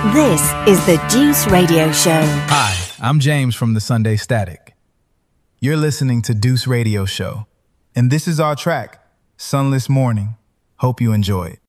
This is the Deuce Radio Show. Hi, I'm James from the Sunday Static. You're listening to Deuce Radio Show, and this is our track, Sunless Morning. Hope you enjoy it.